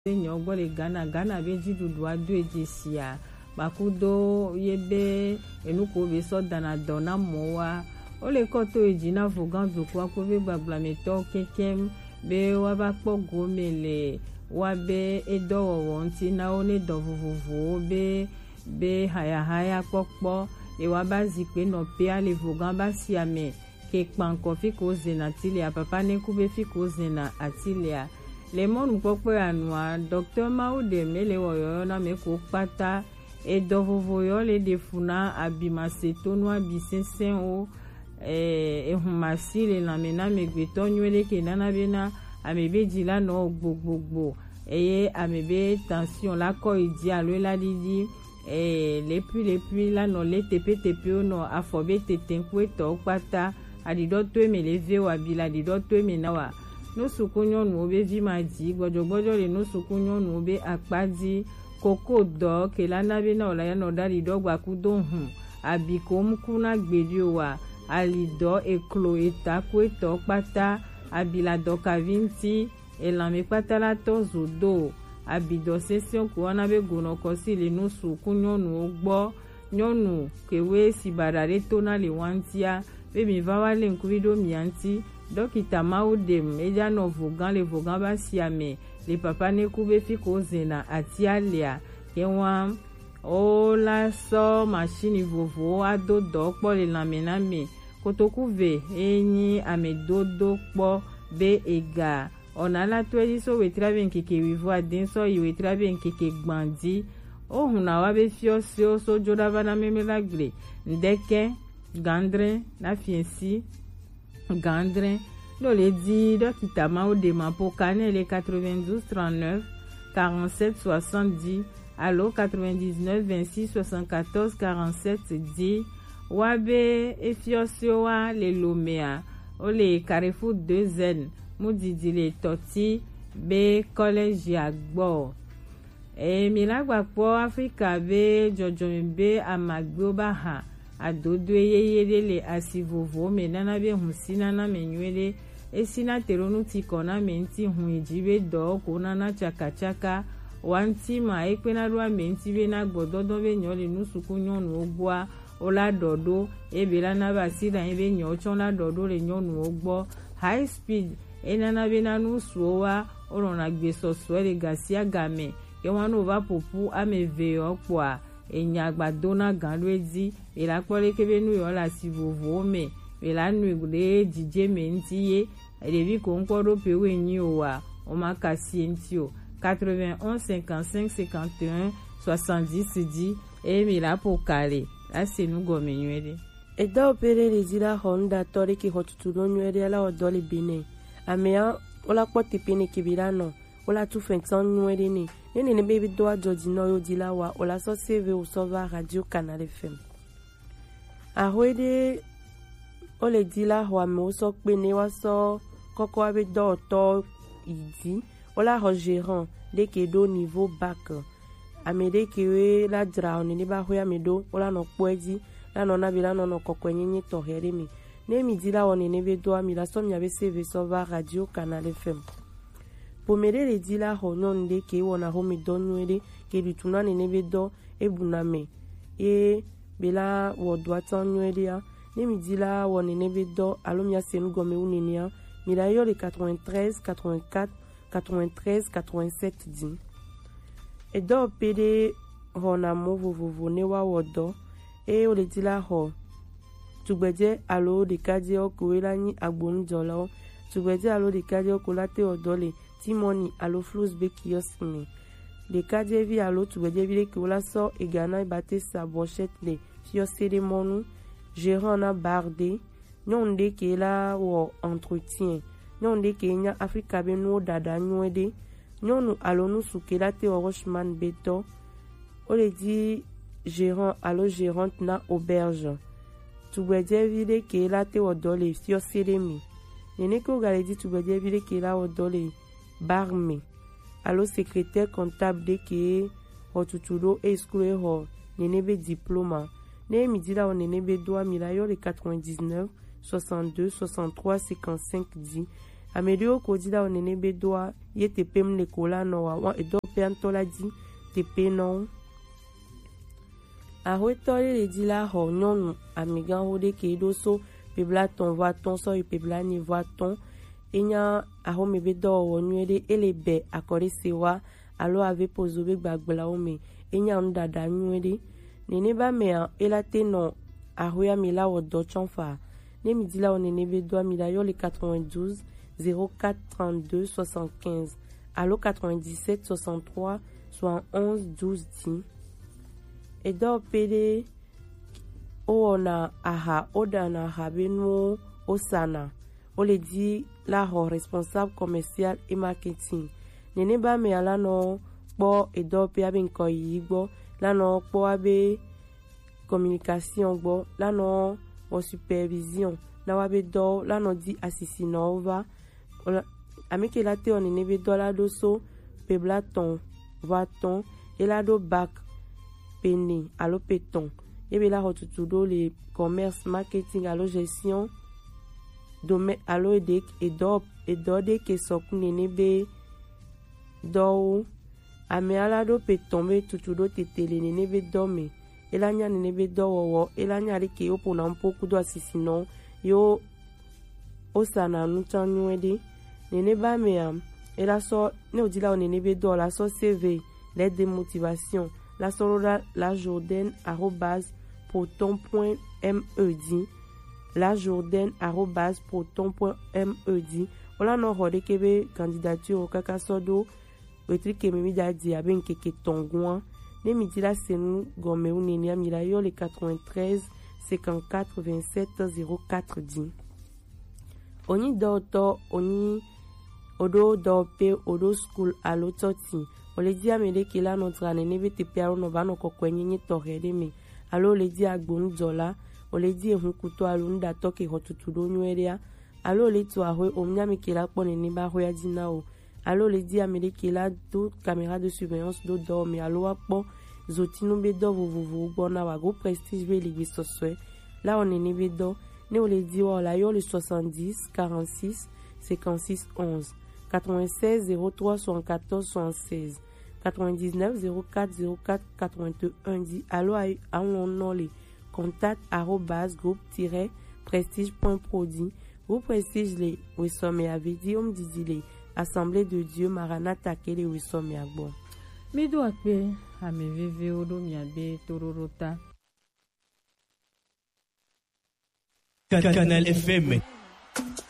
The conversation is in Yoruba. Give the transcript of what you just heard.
nyogbo le Ghana be jidudu adu ejesia bakudo yebe enuko be so dana dona mowa ole koto ejina voganzo kwa ko be bablameto kekem be waba kpogo mele wabe edowo nti na one dovuvu be haya kpokpo e waba zipe no pe ale vogan ba siame ke kpanko fiko zena tilia papa ne kube fiko zena atilia le monu popo anwa docteur Maude mele woyo na meko pata e dovovo yo le defuna abima setonu abisensen o humasile na mena megbeto nywele ke nana bena amebe dila no gbogbo amebe tension la ko idi alo la didi les puis la no le tepe no afobe tetenkwe to pata adido to emele wa bila adido to emenawa no sukunyo no be vimaji gbojo le no sukunyo no be akpadi koko do ke lana be na ola ya no dali do gba ku do hun abiko mkuna gbedi wa alido eklo etaku eto pata abila do kavinti elame pata la tozo do abido session ko na be gono ko si le no sukunyo no gbo nyonu kewe sibadare to na le wantia be mi va wale nkuvido mianti Dokita Maude meja no vogan le vogan ba siame le papa ne kube fiko zena atialia kewa o la so machine vovo ado do po le lamename kotokuve enyi amedodo po be ega ona la twedi so we traven keke wivo adin so we traven keke gbandi o huna wa be fio so joda bana memela gre ndeke gandre na fiensi Gandrin, le dit Dokita Maude pour Canel 92 39 47 70 allo 99 26 74 47 10 Wabe Efiosioa le Lomea ole Carrefour 2N Moudidi le Toti be collège agbo milagwa po Africa be jojombe amagboba ha adodo yeyele asivovo menana be hunsina na menywele esina teronu tikona menti huijibe do konana chakachaka wanti ma ekpena ruwa menti be na gbododo be nyole nusuku nyonu ogwa ola dodo ebela na basira ebe nyocho la dodo le nyonu ogbo high speed enana be na nusuwa orona gbeso swele gasia game ke wanu va popu ameve okwa enyagbadona ganrezi elakpole kebe nu yo la sivovo me elanu le dije mentiye elevi ko nkodo pewe nyi owa o makasi entio 91 55 51 70 10 mila pokale la senu gomenywele eda opere rezila honda tori ki hotutudo nywele la odole bine amea ola kpote pene kibirano ola tu fentan nywele ni nene ne baby doa jodi no yo dilawa ola so save o sova radio Canal FM ahoede ole dila ho ame o so pe ne wa so koko abe do to idi ola ho gérant de ke do niveau bac amede ke we la dra oni ne ba ho ya medo ola no poedi la no na bi la no koko nyenye to heremi ne mi dila oni ne be do ami la so mi ave save sova radio Canal FM pomere le dila ho nonde ke wona ho mi donwere ke bituna ne be do ebuname bela wo doatan nwere ya ne mi dila woni ne be do alomia senu gome uninia mi la yo le 93 84 93 87 10 e do pede ho na mo vovovo ne wa wodo o le dila ho tugbeje alo de kaje okuela ni agbonu jolo tugbeje alo de kaje okulate odole Timoni alo flous be kiosme de kaje vi alo tugbeje vi ke ola so egana bate sa brochette le fiosere monu gérant na barde nyonde ke la wo entretien nyonde ke nya Africa be no dada nywede nyonu alo nu sukela te Rochman beto o le di gérant alo gérante na auberge tugbeje vi de ke la te odole fiosere mi nene ko gale di tugbeje vi de ke la odole barme allo secrétaire comptable de ke hotutudo exclure ho nenebe diplôme ne mi dila o nenebe doa milayo le 99 62 63 55 10 amedio ko di la onene be doa ye tepe mle kola no wa edo pe antola di tepe no ahoetole le di la ho nyonu amigan hode ke do so pebla ton va ton so e pebla ni va ton enya aho me be do wo nyede elebe akore sewa alo ave pozo be gbagbla o me enya on dada nyede nene ba me elate no aho ya mi la wo do chonfa ne mi di la onene be do mi la yo le 92 04 32 75 allo 97 63 71 12 10 et do pede o na aha oda na habenu osana o le di la ho responsable commercial et marketing nene ba me ala no po et do pe abe nko yi gbo la no po abe communication gbo la no o supervision na wa be do la no di assisi no va amike la te on ne be do la do so pebla ton va ton et la do bac peni alo peton et be la hotutu do le commerce marketing alo gestion domaine alo edek et do de ke soku ne be do ame ala do peton be tutu do tetele ne be do me ela nya ne be do wo ela nya ri ke opo na mpoku do asisi no yo osana nu tanwede nene ba me ela so ne odila nene be do la so CV lettre de motivation la so la jordan@proton.me la jordan@proton.me ola no hode kebe candidature kaka sodo wetrike memi da di aben keke tongwa ne mi dila senu gome uneni amila yo le 93 54 27 04 10 oni doto oni odo do pe odo school alo toti ole di amele kila no trane ne bete pe aro no ba no kokwenye ni torede me alo le di agbon dola ole di ehun kuto alo nda toke hotutu do nweria alo le to ahwe omnya me kila pone ni ba hoya dina o alo le di amele kila do caméra de surveillance do do me alo apo zotino be do vovovo bona wa go prestige be ligi soswe la on ne be do ne ole di wala yo le 70 46 56 11 96 03 74 76 99 04 04 81 10 allo a un nom les contact @groupe-prestige.prodi groupe prestige les wesome avait dit on dit les assemblée de Dieu Maranatha kele wesome agbo mi do ape ame veve odo mi abe tororota Canal FM